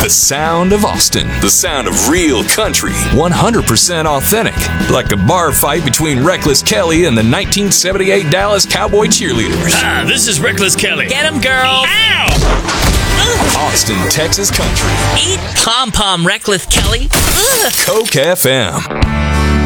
The sound of Austin. The sound of real country. 100% authentic. Like a bar fight between Reckless Kelly and the 1978 Dallas Cowboy cheerleaders. Ah, this is Reckless Kelly. Get him, girl. Ow! Austin, Texas country. Eat pom-pom, Reckless Kelly. Ugh. Coke FM.